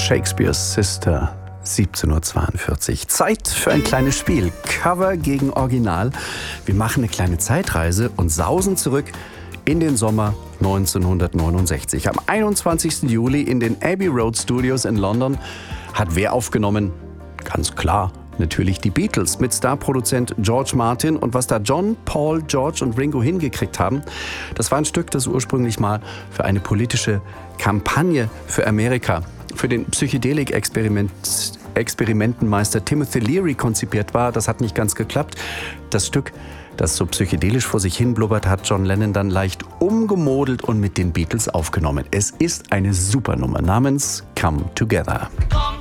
Shakespeares Sister, 17:42 Uhr. Zeit für ein kleines Spiel. Cover gegen Original. Wir machen eine kleine Zeitreise und sausen zurück in den Sommer 1969. Am 21. Juli in den Abbey Road Studios in London hat wer aufgenommen? Ganz klar, natürlich die Beatles mit Starproduzent George Martin. Und was da John, Paul, George und Ringo hingekriegt haben, das war ein Stück, das ursprünglich mal für eine politische Kampagne für Amerika, für den Psychedelik-Experimentenmeister Timothy Leary konzipiert war. Das hat nicht ganz geklappt. Das Stück, das so psychedelisch vor sich hin blubbert, hat John Lennon dann leicht umgemodelt und mit den Beatles aufgenommen. Es ist eine Supernummer namens Come Together. Come